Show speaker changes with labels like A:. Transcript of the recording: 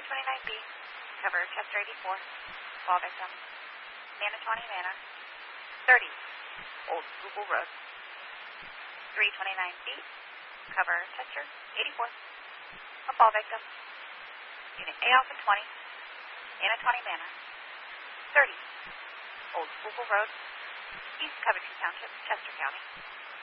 A: 229B, cover Chester 84, fall victim, Manitawny Manor, 30, Old Google Road. 329B, cover Chester 84, a fall victim, Unit A Alpha 20, Manitawny Manor, 30, Old Google Road, East Covington Township, Chester County.